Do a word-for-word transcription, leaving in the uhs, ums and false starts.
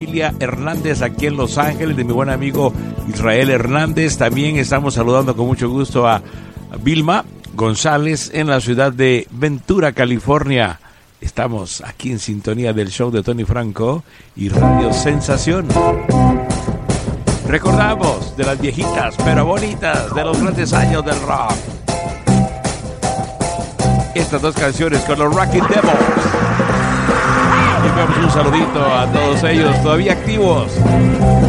familia Hernández aquí en Los Ángeles, de mi buen amigo Israel Hernández. También estamos saludando con mucho gusto a Vilma González en la ciudad de Ventura, California. Estamos aquí en sintonía del show de Tony Franco y Radio Sensación. Recordamos de las viejitas pero bonitas de los grandes años del rock. Estas dos canciones con los Rocky Devils. Y enviamos un saludito a todos ellos todavía activos.